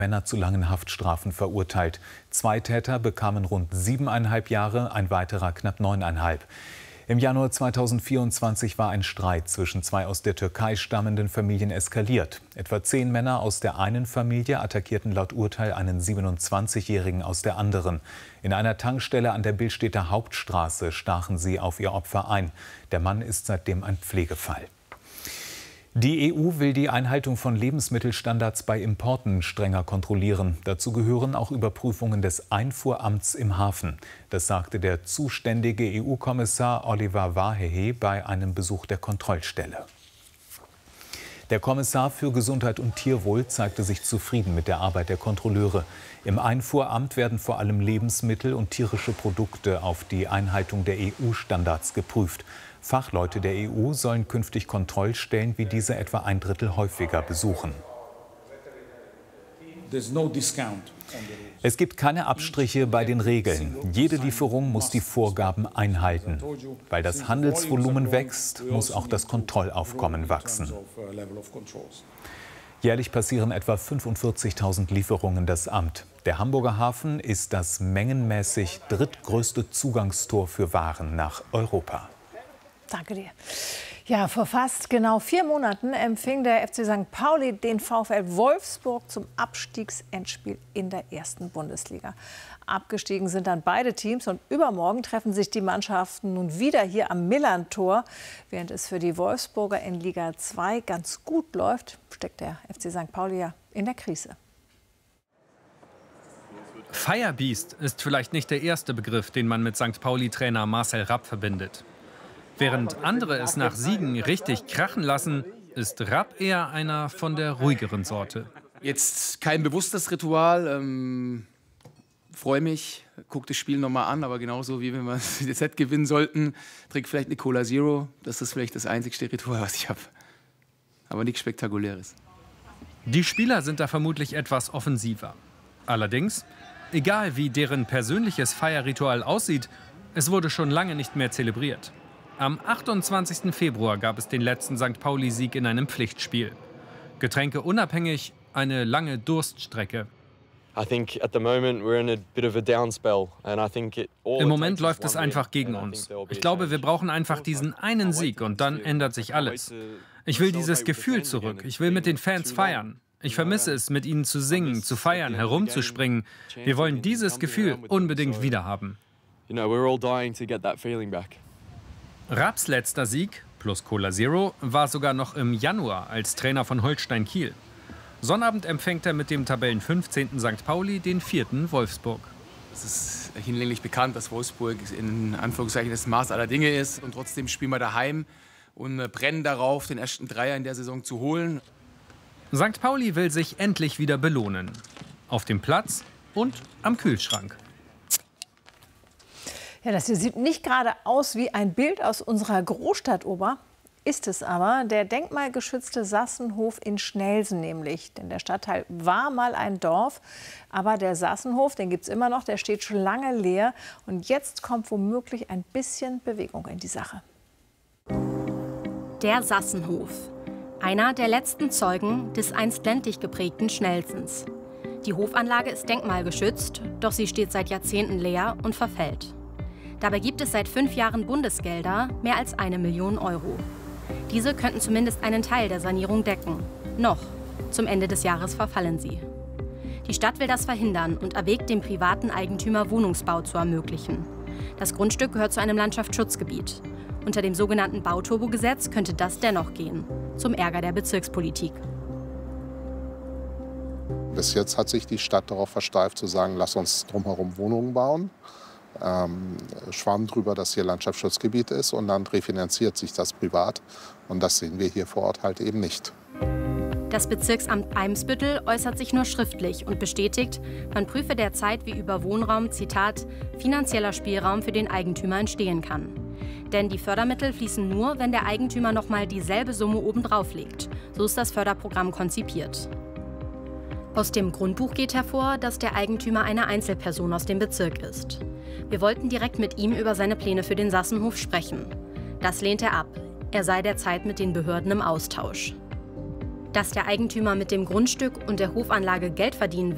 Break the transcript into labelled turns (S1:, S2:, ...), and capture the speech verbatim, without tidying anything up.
S1: Männer zu langen Haftstrafen verurteilt. Zwei Täter bekamen rund siebeneinhalb Jahre, ein weiterer knapp neuneinhalb. Im Januar zweitausendvierundzwanzig war ein Streit zwischen zwei aus der Türkei stammenden Familien eskaliert. Etwa zehn Männer aus der einen Familie attackierten laut Urteil einen siebenundzwanzigjährigen aus der anderen. In einer Tankstelle an der Billstädter Hauptstraße stachen sie auf ihr Opfer ein. Der Mann ist seitdem ein Pflegefall. Die E U will die Einhaltung von Lebensmittelstandards bei Importen strenger kontrollieren. Dazu gehören auch Überprüfungen des Einfuhramts im Hafen. Das sagte der zuständige E U-Kommissar Oliver Várhelyi bei einem Besuch der Kontrollstelle. Der Kommissar für Gesundheit und Tierwohl zeigte sich zufrieden mit der Arbeit der Kontrolleure. Im Einfuhramt werden vor allem Lebensmittel und tierische Produkte auf die Einhaltung der E U-Standards geprüft. Fachleute der E U sollen künftig Kontrollstellen wie diese etwa ein Drittel häufiger besuchen. Es gibt keine Abstriche bei den Regeln. Jede Lieferung muss die Vorgaben einhalten. Weil das Handelsvolumen wächst, muss auch das Kontrollaufkommen wachsen. Jährlich passieren etwa fünfundvierzigtausend Lieferungen das Amt. Der Hamburger Hafen ist das mengenmäßig drittgrößte Zugangstor für Waren nach Europa.
S2: Danke dir. Ja, vor fast genau vier Monaten empfing der F C Sankt Pauli den VfL Wolfsburg zum Abstiegsendspiel in der ersten Bundesliga. Abgestiegen sind dann beide Teams und übermorgen treffen sich die Mannschaften nun wieder hier am Millerntor. Während es für die Wolfsburger in Liga zwei ganz gut läuft, steckt der F C Sankt Pauli ja in der Krise.
S3: Firebeast ist vielleicht nicht der erste Begriff, den man mit Sankt Pauli-Trainer Marcel Rapp verbindet. Während andere es nach Siegen richtig krachen lassen, ist Rapp eher einer von der ruhigeren Sorte.
S4: Jetzt kein bewusstes Ritual. Ähm, freue mich, gucke das Spiel nochmal an, aber genauso wie wenn wir das Set gewinnen sollten, trinke vielleicht eine Cola Zero. Das ist vielleicht das einzigste Ritual, was ich habe. Aber nichts Spektakuläres.
S3: Die Spieler sind da vermutlich etwas offensiver. Allerdings, egal wie deren persönliches Feierritual aussieht, es wurde schon lange nicht mehr zelebriert. Am achtundzwanzigsten Februar gab es den letzten Sankt Pauli-Sieg in einem Pflichtspiel. Getränke unabhängig, eine lange Durststrecke. Im Moment läuft es einfach gegen uns. Ich glaube, wir brauchen einfach diesen einen Sieg und dann ändert sich alles. Ich will dieses Gefühl zurück. Ich will mit den Fans feiern. Ich vermisse es, mit ihnen zu singen, zu feiern, herumzuspringen. Wir wollen dieses Gefühl unbedingt wiederhaben. Rapps letzter Sieg, plus Cola Zero, war sogar noch im Januar als Trainer von Holstein Kiel. Sonnabend empfängt er mit dem Tabellenfünfzehnten Sankt Pauli den vierten Wolfsburg.
S4: Es ist hinlänglich bekannt, dass Wolfsburg in Anführungszeichen das Maß aller Dinge ist. Und trotzdem spielen wir daheim und brennen darauf, den ersten Dreier in der Saison zu holen.
S3: Sankt Pauli will sich endlich wieder belohnen. Auf dem Platz und am Kühlschrank.
S2: Ja, das hier sieht nicht gerade aus wie ein Bild aus unserer Großstadt, Ober. Ist es aber. Der denkmalgeschützte Sassenhof in Schnelsen nämlich. Denn der Stadtteil war mal ein Dorf. Aber der Sassenhof, den gibt es immer noch, der steht schon lange leer. Und jetzt kommt womöglich ein bisschen Bewegung in die Sache.
S5: Der Sassenhof. Einer der letzten Zeugen des einst ländlich geprägten Schnelsens. Die Hofanlage ist denkmalgeschützt, doch sie steht seit Jahrzehnten leer und verfällt. Dabei gibt es seit fünf Jahren Bundesgelder, mehr als eine Million Euro. Diese könnten zumindest einen Teil der Sanierung decken. Noch. Zum Ende des Jahres verfallen sie. Die Stadt will das verhindern und erwägt, dem privaten Eigentümer Wohnungsbau zu ermöglichen. Das Grundstück gehört zu einem Landschaftsschutzgebiet. Unter dem sogenannten Bauturbo-Gesetz könnte das dennoch gehen. Zum Ärger der Bezirkspolitik.
S6: Bis jetzt hat sich die Stadt darauf versteift, zu sagen, lass uns drumherum Wohnungen bauen. Ähm, schwamm drüber, dass hier Landschaftsschutzgebiet ist und dann refinanziert sich das privat. Und das sehen wir hier vor Ort halt eben nicht.
S5: Das Bezirksamt Eimsbüttel äußert sich nur schriftlich und bestätigt, man prüfe derzeit, wie über Wohnraum, Zitat, finanzieller Spielraum für den Eigentümer entstehen kann. Denn die Fördermittel fließen nur, wenn der Eigentümer noch mal dieselbe Summe obendrauf legt. So ist das Förderprogramm konzipiert. Aus dem Grundbuch geht hervor, dass der Eigentümer eine Einzelperson aus dem Bezirk ist. Wir wollten direkt mit ihm über seine Pläne für den Sassenhof sprechen. Das lehnt er ab. Er sei derzeit mit den Behörden im Austausch. Dass der Eigentümer mit dem Grundstück und der Hofanlage Geld verdienen will,